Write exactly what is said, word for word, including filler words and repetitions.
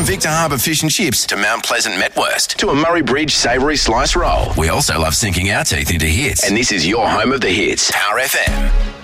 Victor Harbour Fish and Chips to Mount Pleasant Metwurst to a Murray Bridge savoury slice roll. We also love sinking our teeth into hits. And this is your home of the hits. Power F M.